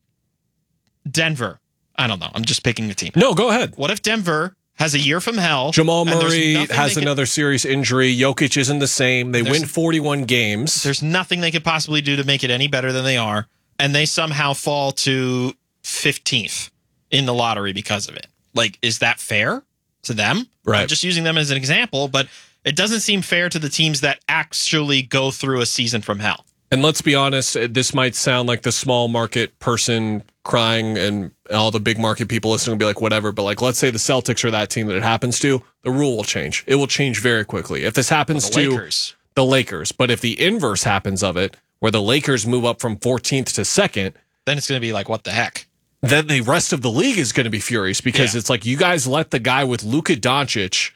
Denver, I don't know, I'm just picking a team. No, go ahead. What if Denver has a year from hell? Jamal Murray has another can, serious injury. Jokic isn't the same. They win forty-one games. There's nothing they could possibly do to make it any better than they are. And they somehow fall to fifteenth in the lottery because of it. Like, is that fair to them? Right. I'm just using them as an example, but it doesn't seem fair to the teams that actually go through a season from hell. And let's be honest, this might sound like the small market person crying, and all the big market people listening will be like, whatever. But like, let's say the Celtics are that team that it happens to, the rule will change. It will change very quickly. If this happens the to Lakers. the Lakers, but if the inverse happens of it, where the Lakers move up from fourteenth to second, then it's going to be like, what the heck? Then the rest of the league is going to be furious, because yeah. it's like, you guys let the guy with Luka Doncic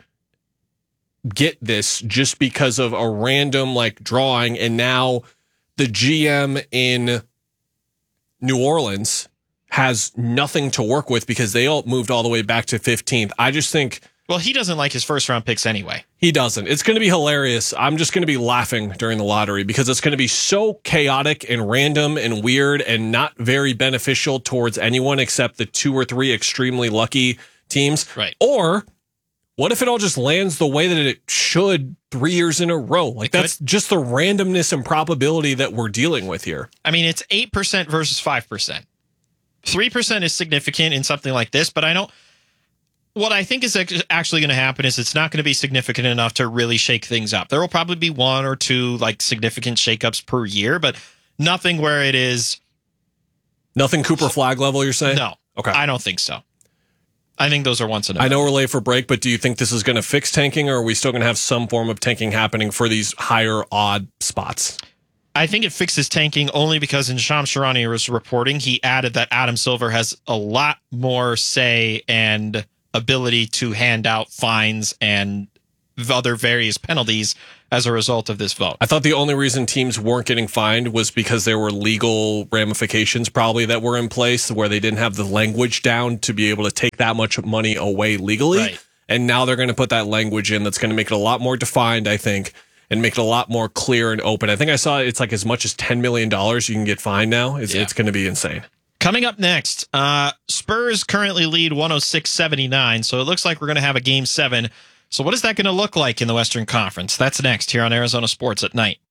get this just because of a random like drawing, and now the G M in New Orleans has nothing to work with because they all moved all the way back to fifteenth. I just think... Well, he doesn't like his first round picks anyway. He doesn't. It's going to be hilarious. I'm just going to be laughing during the lottery because it's going to be so chaotic and random and weird and not very beneficial towards anyone except the two or three extremely lucky teams. Right. Or What if it all just lands the way that it should three years in a row? Like, that's just the randomness and probability that we're dealing with here. I mean, it's eight percent versus five percent. three percent is significant in something like this, but I don't. What I think is actually going to happen is it's not going to be significant enough to really shake things up. There will probably be one or two like significant shakeups per year, but nothing where it is. Nothing Cooper Flag level, you're saying? No. Okay. I don't think so. I think those are once in a I know we're late for break, but do you think this is going to fix tanking, or are we still going to have some form of tanking happening for these higher odd spots? I think it fixes tanking only because in Shams Charania was reporting, he added that Adam Silver has a lot more say and ability to hand out fines and other various penalties as a result of this vote. I thought the only reason teams weren't getting fined was because there were legal ramifications probably that were in place where they didn't have the language down to be able to take that much money away legally. Right. And now they're going to put that language in that's going to make it a lot more defined, I think, and make it a lot more clear and open. I think I saw it's like as much as ten million dollars you can get fined now. It's, Yeah. it's going to be insane. Coming up next, uh, Spurs currently lead one oh six seventy-nine, so it looks like we're going to have a game seven. So what is that going to look like in the Western Conference? That's next here on Arizona Sports at Night.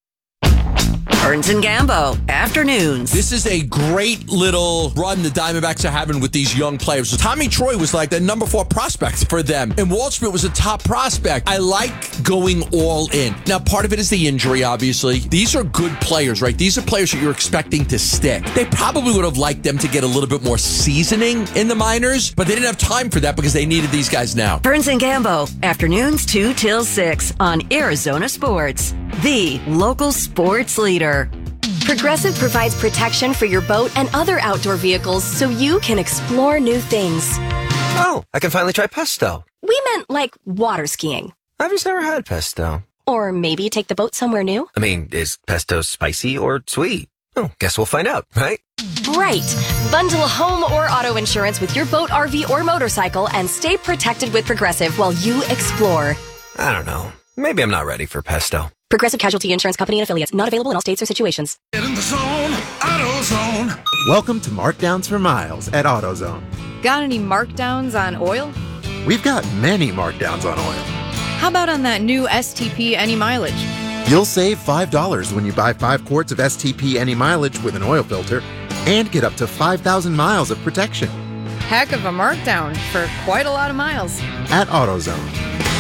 Burns and Gambo, afternoons. This is a great little run the Diamondbacks are having with these young players. Tommy Troy was like the number four prospect for them, and Waldschmidt was a top prospect. I like going all in. Now, part of it is the injury, obviously. These are good players, right? These are players that you're expecting to stick. They probably would have liked them to get a little bit more seasoning in the minors, but they didn't have time for that because they needed these guys now. Burns and Gambo, afternoons two till six on Arizona Sports, the local sports leader. Progressive provides protection for your boat and other outdoor vehicles so you can explore new things. Oh, I can finally try pesto. We meant like water skiing. I've just never had pesto. Or maybe take the boat somewhere new. I mean, is pesto spicy or sweet? Oh, guess we'll find out, right? Right. Bundle home or auto insurance with your boat, R V, or motorcycle and stay protected with Progressive while you explore. I don't know. Maybe I'm not ready for pesto. Progressive Casualty Insurance Company and Affiliates. Not available in all states or situations. Get in the zone, AutoZone. Welcome to Markdowns for Miles at AutoZone. Got any markdowns on oil? We've got many markdowns on oil. How about on that new S T P Any Mileage? You'll save five dollars when you buy five quarts of S T P Any Mileage with an oil filter and get up to five thousand miles of protection. Heck of a markdown for quite a lot of miles. At AutoZone.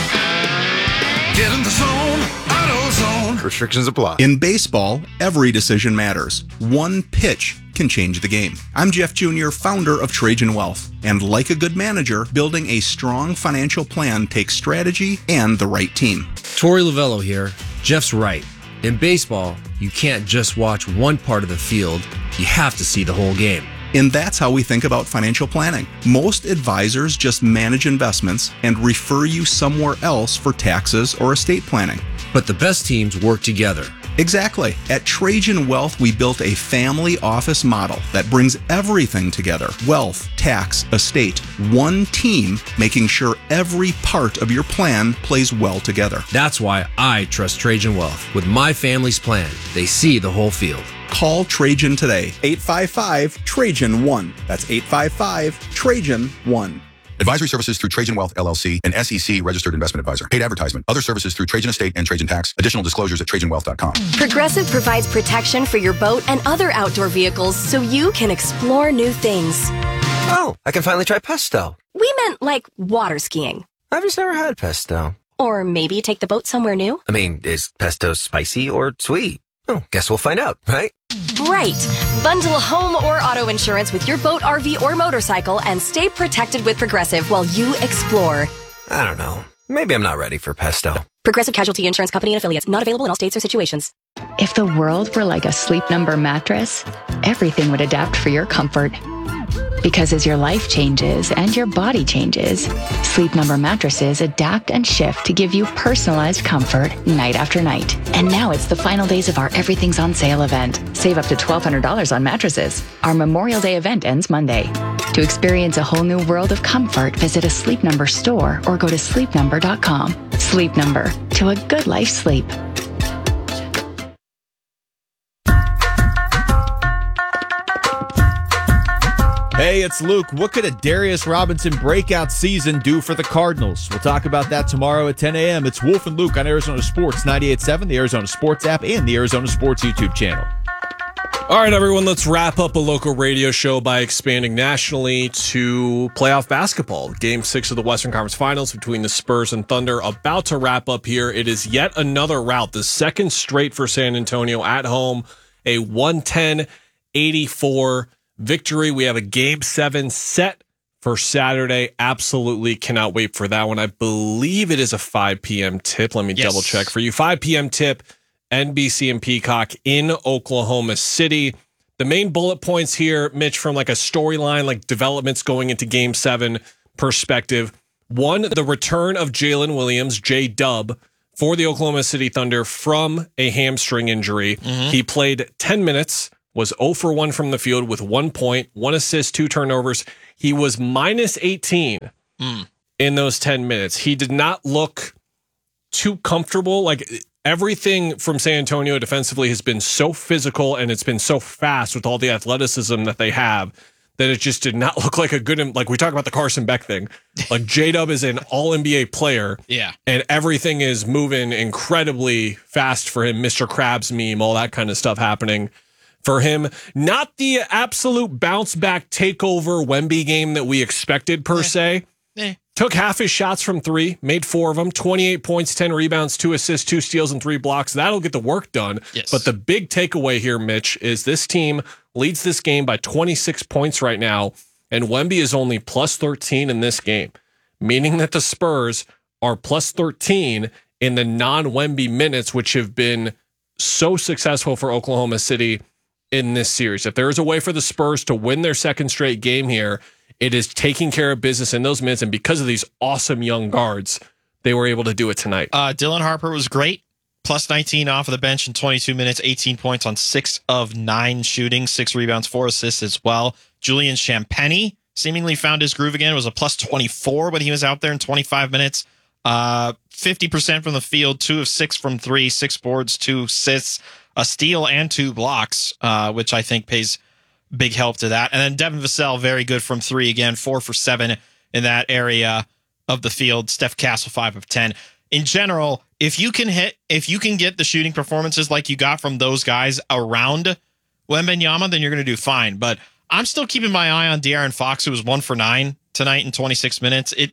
Get in the zone, AutoZone. Restrictions apply. In baseball, every decision matters. One pitch can change the game. I'm Jeff Junior, founder of Trajan Wealth. And like a good manager, building a strong financial plan takes strategy and the right team. Torey Lavello here. Jeff's right. In baseball, you can't just watch one part of the field. You have to see the whole game. And that's how we think about financial planning. Most advisors just manage investments and refer you somewhere else for taxes or estate planning. But the best teams work together. Exactly. At Trajan Wealth, we built a family office model that brings everything together. Wealth, tax, estate. One team making sure every part of your plan plays well together. That's why I trust Trajan Wealth. With my family's plan, they see the whole field. Call Trajan today. eight five five, Trajan one. That's eight five five, Trajan one. Advisory services through Trajan Wealth, L L C, an S E C registered investment advisor. Paid advertisement. Other services through Trajan Estate and Trajan Tax. Additional disclosures at trajan wealth dot com. Progressive provides protection for your boat and other outdoor vehicles so you can explore new things. Oh, I can finally try pesto. We meant like water skiing. I've just never had pesto. Or maybe take the boat somewhere new. I mean, is pesto spicy or sweet? Oh, guess we'll find out, right? Right. Bundle home or auto insurance with your boat, R V, or motorcycle and stay protected with Progressive while you explore. I don't know. Maybe I'm not ready for pesto. Progressive Casualty Insurance Company and Affiliates. Not available in all states or situations. If the world were like a Sleep Number mattress, everything would adapt for your comfort. Because as your life changes and your body changes, Sleep Number mattresses adapt and shift to give you personalized comfort night after night. And now it's the final days of our Everything's on Sale event. Save up to twelve hundred dollars on mattresses. Our Memorial Day event ends Monday. To experience a whole new world of comfort, visit a Sleep Number store or go to sleep number dot com. Sleep Number, to a good life sleep. Hey, it's Luke. What could a Darius Robinson breakout season do for the Cardinals? We'll talk about that tomorrow at ten a.m. It's Wolf and Luke on Arizona Sports ninety-eight point seven, the Arizona Sports app, and the Arizona Sports YouTube channel. All right, everyone, let's wrap up a local radio show by expanding nationally to playoff basketball. Game six of the Western Conference Finals between the Spurs and Thunder about to wrap up here. It is yet another rout, the second straight for San Antonio at home, a one ten eighty-four victory. We have a game seven set for Saturday. Absolutely cannot wait for that one. I believe it is a five p.m. tip. Let me yes. double check for you. five p.m. tip, N B C and Peacock in Oklahoma City. The main bullet points here, Mitch, from like a storyline, like developments going into game seven perspective. One, the return of Jalen Williams, J-Dub, for the Oklahoma City Thunder from a hamstring injury. Mm-hmm. He played ten minutes, was zero for one from the field with one point, one assist, two turnovers. He was minus eighteen mm. in those ten minutes. He did not look too comfortable. Like, everything from San Antonio defensively has been so physical and it's been so fast with all the athleticism that they have that it just did not look like a good, like we talk about the Carson Beck thing. Like, J-Dub is an all N B A player. Yeah. And everything is moving incredibly fast for him. Mister Krabs meme, all that kind of stuff happening for him. Not the absolute bounce back takeover Wemby game that we expected per eh. se. Eh. Took half his shots from three, made four of them, twenty-eight points, ten rebounds, two assists, two steals, and three blocks. That'll get the work done. Yes. But the big takeaway here, Mitch, is this team leads this game by twenty-six points right now, and Wemby is only plus thirteen in this game, meaning that the Spurs are plus thirteen in the non-Wemby minutes, which have been so successful for Oklahoma City in this series. If there is a way for the Spurs to win their second straight game here, it is taking care of business in those minutes, and because of these awesome young guards, they were able to do it tonight. Uh, Dylan Harper was great. Plus nineteen off of the bench in twenty-two minutes, eighteen points on six of nine shooting, six rebounds, four assists as well. Julian Champagnie seemingly found his groove again. It was a plus twenty-four when he was out there in twenty-five minutes. Uh, fifty percent from the field, two of six from three, six boards, two assists, a steal, and two blocks, uh, which I think pays big help to that. And then Devin Vassell, very good from three again, four for seven in that area of the field. Steph Castle, five of ten. In general, if you can hit, if you can get the shooting performances like you got from those guys around Wembanyama, then you're going to do fine. But I'm still keeping my eye on De'Aaron Fox, who was one for nine tonight in twenty-six minutes. It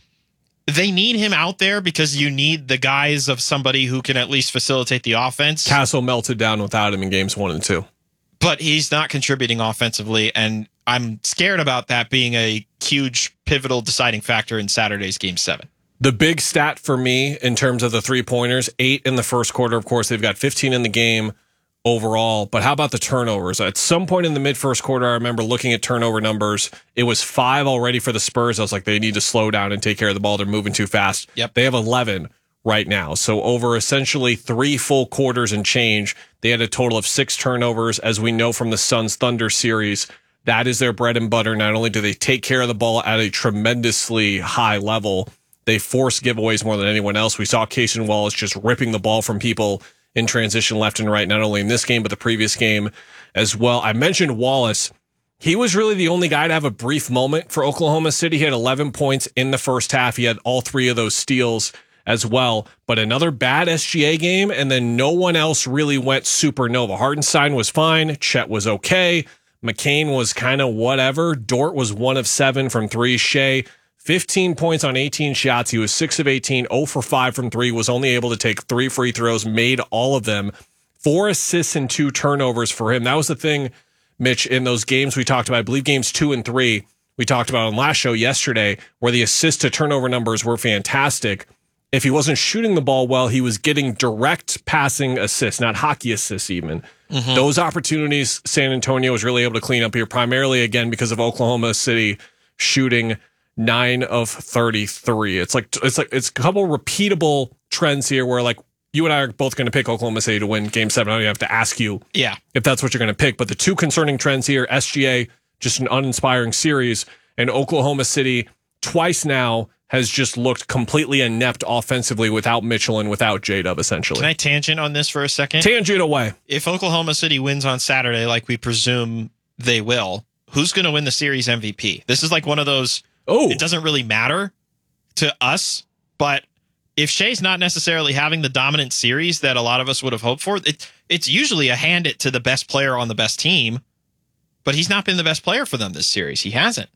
They need him out there because you need the guys of somebody who can at least facilitate the offense. Castle melted down without him in games one and two. But he's not contributing offensively, and I'm scared about that being a huge, pivotal, deciding factor in Saturday's Game seven. The big stat for me in terms of the three-pointers, eight in the first quarter. Of course, they've got fifteen in the game overall. But how about the turnovers? At some point in the mid-first quarter, I remember looking at turnover numbers. It was five already for the Spurs. I was like, they need to slow down and take care of the ball. They're moving too fast. Yep. They have eleven right now. So over essentially three full quarters and change, they had a total of six turnovers. As we know from the Suns Thunder series, that is their bread and butter. Not only do they take care of the ball at a tremendously high level, they force giveaways more than anyone else. We saw Cason Wallace just ripping the ball from people in transition left and right, not only in this game, but the previous game as well. I mentioned Wallace. He was really the only guy to have a brief moment for Oklahoma City. He had eleven points in the first half. He had all three of those steals as well, but another bad S G A game, and then no one else really went supernova. Hartenstein was fine. Chet was okay. McCain was kind of whatever. Dort was one of seven from three. Shea, fifteen points on eighteen shots. He was six of eighteen, zero for five from three, was only able to take three free throws, made all of them. Four assists and two turnovers for him. That was the thing, Mitch, in those games we talked about. I believe games two and three we talked about on last show yesterday, where the assist to turnover numbers were fantastic. If he wasn't shooting the ball well, he was getting direct passing assists, not hockey assists even. Mm-hmm. Those opportunities San Antonio was really able to clean up here, primarily, again, because of Oklahoma City shooting nine of thirty-three. It's like it's like it's a couple repeatable trends here where, like, you and I are both going to pick Oklahoma City to win game seven. I don't even have to ask you yeah. if that's what you're going to pick. But the two concerning trends here, S G A, just an uninspiring series, and Oklahoma City twice now has just looked completely inept offensively without Mitchell and without J-Dub, essentially. Can I tangent on this for a second? Tangent away. If Oklahoma City wins on Saturday, like we presume they will, who's going to win the series M V P. This is like one of those, oh, it doesn't really matter to us, but if Shea's not necessarily having the dominant series that a lot of us would have hoped for, it, it's usually a hand it to the best player on the best team, but he's not been the best player for them this series. He hasn't.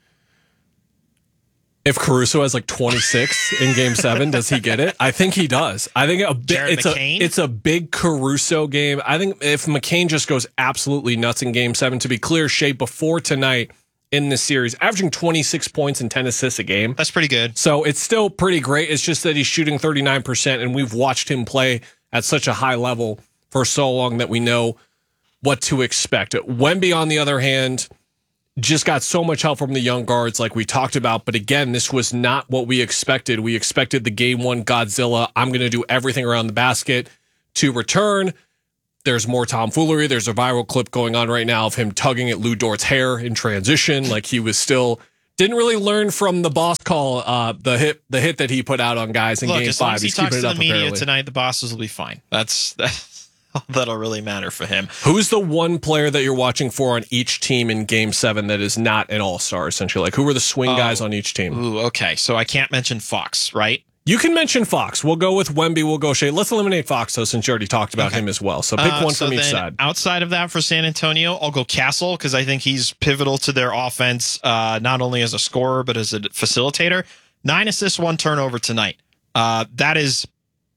If Caruso has like twenty-six in game seven, does he get it? I think he does. I think a bit, it's McCain? a it's a big Caruso game. I think if McCain just goes absolutely nuts in game seven, to be clear, Shea before tonight in this series, averaging twenty-six points and ten assists a game. That's pretty good. So it's still pretty great. It's just that he's shooting thirty-nine percent, and we've watched him play at such a high level for so long that we know what to expect. Wemby, on the other hand, just got so much help from the young guards like we talked about. But again, this was not what we expected. We expected the game one Godzilla, I'm going to do everything around the basket to return. There's more tomfoolery. There's a viral clip going on right now of him tugging at Lou Dort's hair in transition. Like he was still, didn't really learn from the boss call, uh, the hit the hit that he put out on guys in Look, game as long five. as he He's talks keeping to it the up media apparently. tonight, the bosses will be fine. That's that's all that'll really matter for him. Who's the one player that you're watching for on each team in game seven that is not an all-star, essentially? Like, who are the swing Oh. guys on each team? Ooh, okay. So I can't mention Fox, right? You can mention Fox. We'll go with Wemby. We'll go Shea. Let's eliminate Fox, though, since you already talked about Okay. him as well. So pick Uh, one so from each then side. Outside of that, for San Antonio, I'll go Castle because I think he's pivotal to their offense, uh, not only as a scorer but as a facilitator. Nine assists, one turnover tonight. Uh, that is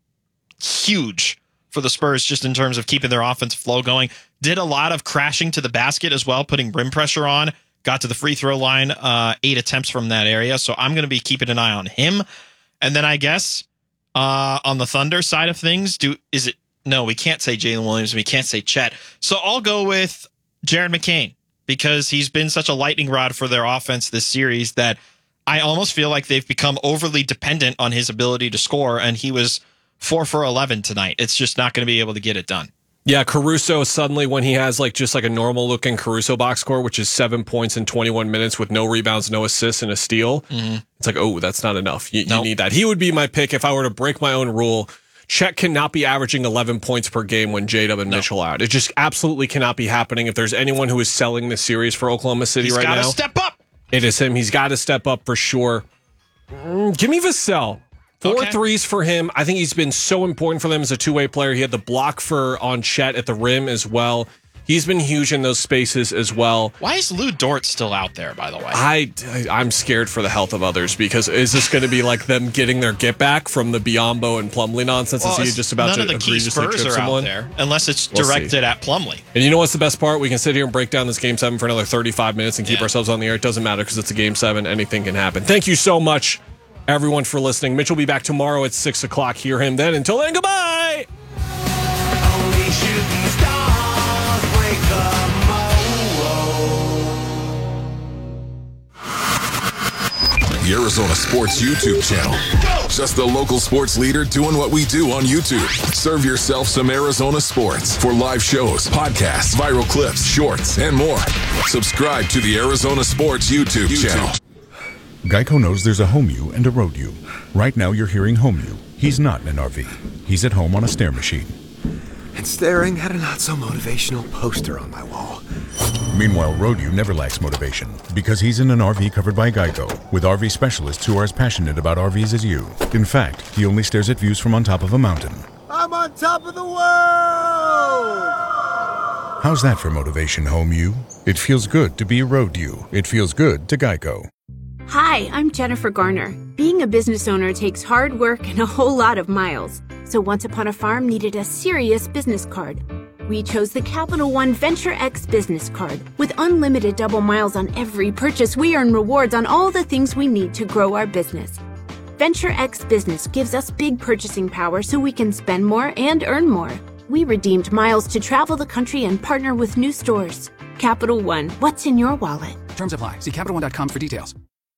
huge for the Spurs, just in terms of keeping their offensive flow going. Did a lot of crashing to the basket as well, putting rim pressure on. Got to the free throw line, uh, eight attempts from that area. So I'm going to be keeping an eye on him. And then I guess uh, on the Thunder side of things, do is it? No, we can't say Jalen Williams. We can't say Chet. So I'll go with Jared McCain because he's been such a lightning rod for their offense this series that I almost feel like they've become overly dependent on his ability to score. And he was four for eleven tonight. It's just not going to be able to get it done. Yeah, Caruso suddenly, when he has like just like a normal looking Caruso box score, which is seven points in twenty-one minutes with no rebounds, no assists, and a steal, mm-hmm. it's like, oh, that's not enough. You, Nope. you need that. He would be my pick if I were to break my own rule. Chet cannot be averaging eleven points per game when J-Dub and No. Mitchell are out. It just absolutely cannot be happening. If there's anyone who is selling this series for Oklahoma City He's right got now, to step up. it is him. He's got to step up for sure. Mm, give me Vassell. Four Okay. threes for him. I think he's been so important for them as a two-way player. He had the block for on Chet at the rim as well. He's been huge in those spaces as well. Why is Lou Dort still out there, by the way? I, I'm scared for the health of others because is this going to be like them getting their get back from the Biombo and Plumlee nonsense? Well, is he it's- just about none to of the key egregiously Spurs trip are someone? out there, unless it's We'll directed see. at Plumlee. And you know what's the best part? We can sit here and break down this game seven for another thirty-five minutes and keep Yeah. ourselves on the air. It doesn't matter because it's a game seven. Anything can happen. Thank you so much, everyone, for listening. Mitch will be back tomorrow at six o'clock. Hear him then. Until then, goodbye. Only shooting stars break the The Arizona Sports YouTube channel. Just the local sports leader doing what we do on YouTube. Serve yourself some Arizona sports for live shows, podcasts, viral clips, shorts, and more. Subscribe to the Arizona Sports YouTube, channel. Geico knows there's a home you and a road you. Right now you're hearing home you. He's not in an R V. He's at home on a stair machine. And staring at a not-so-motivational poster on my wall. Meanwhile, road you never lacks motivation because he's in an R V covered by Geico with R V specialists who are as passionate about R Vs as you. In fact, he only stares at views from on top of a mountain. I'm on top of the world! How's that for motivation, home you? It feels good to be a road you. It feels good to Geico. Hi, I'm Jennifer Garner. Being a business owner takes hard work and a whole lot of miles. So Once Upon a Farm needed a serious business card. We chose the Capital One Venture X business card. With unlimited double miles on every purchase, we earn rewards on all the things we need to grow our business. Venture X Business gives us big purchasing power so we can spend more and earn more. We redeemed miles to travel the country and partner with new stores. Capital One, what's in your wallet? Terms apply. See Capital One dot com for details.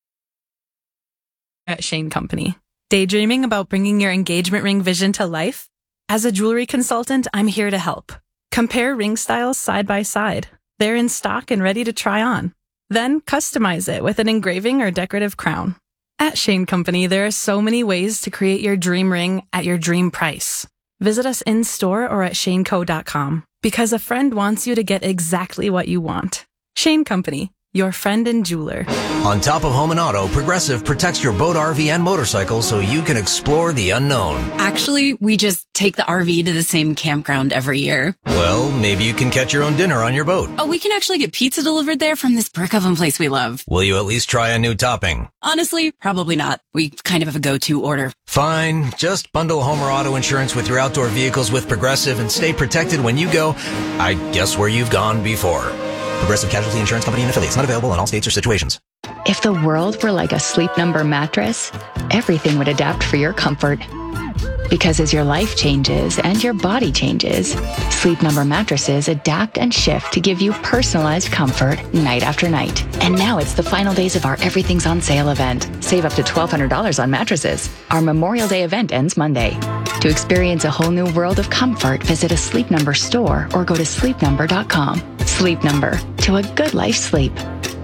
At Shane Company. Daydreaming about bringing your engagement ring vision to life? As a jewelry consultant, I'm here to help. Compare ring styles side by side. They're in stock and ready to try on. Then customize it with an engraving or decorative crown. At Shane Company, there are so many ways to create your dream ring at your dream price. Visit us in store or at shane co dot com because a friend wants you to get exactly what you want. Shane Company, your friend and jeweler. On top of home and auto, Progressive protects your boat, R V, and motorcycle so you can explore the unknown. Actually, we just take the R V to the same campground every year. Well, maybe you can catch your own dinner on your boat. Oh, we can actually get pizza delivered there from this brick oven place we love. Will you at least try a new topping? Honestly, probably not. We kind of have a go-to order. Fine. Just bundle home or auto insurance with your outdoor vehicles with Progressive and stay protected when you go, I guess, where you've gone before. Progressive Casualty Insurance Company and affiliates. Not available in all states or situations. If the world were like a Sleep Number mattress, everything would adapt for your comfort. Because as your life changes and your body changes, Sleep Number mattresses adapt and shift to give you personalized comfort night after night. And now it's the final days of our Everything's on Sale event. Save up to twelve hundred dollars on mattresses. Our Memorial Day event ends Monday. To experience a whole new world of comfort, visit a Sleep Number store or go to sleep number dot com. Sleep Number, to a good life sleep.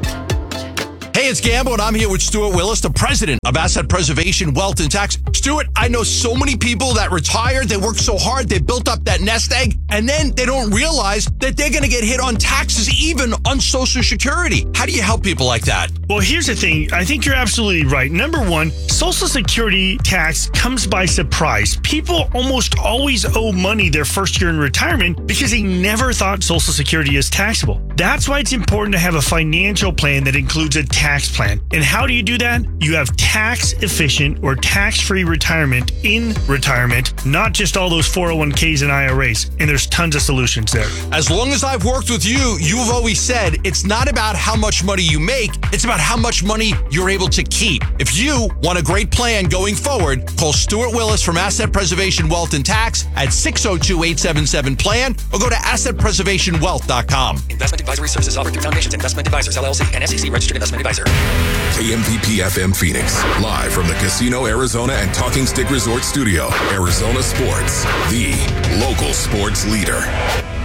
Hey, it's Gambo, and I'm here with Stuart Willis, the president of Asset Preservation Wealth and Tax. Stuart, I know so many people that retired, they worked so hard, they built up that nest egg, and then they don't realize that they're going to get hit on taxes, even on Social Security. How do you help people like that? Well, here's the thing. I think you're absolutely right. Number one, Social Security tax comes by surprise. People almost always owe money their first year in retirement because they never thought Social Security is taxable. That's why it's important to have a financial plan that includes a tax plan. And how do you do that? You have tax efficient or tax-free retirement in retirement, not just all those four oh one k's and I R As. And there's tons of solutions there. As long as I've worked with you, you've always said it's not about how much money you make, it's about how much money you're able to keep. If you want a great plan going forward, call Stuart Willis from Asset Preservation Wealth and Tax at six oh two, eight seven seven, PLAN or go to asset preservation wealth dot com. Investment advisory services offered through Foundations Investment Advisors, L L C, and S E C registered investment advisor. K M V P F M Phoenix, live from the Casino Arizona and Talking Stick Resort Studio. Arizona Sports, the local sports leader.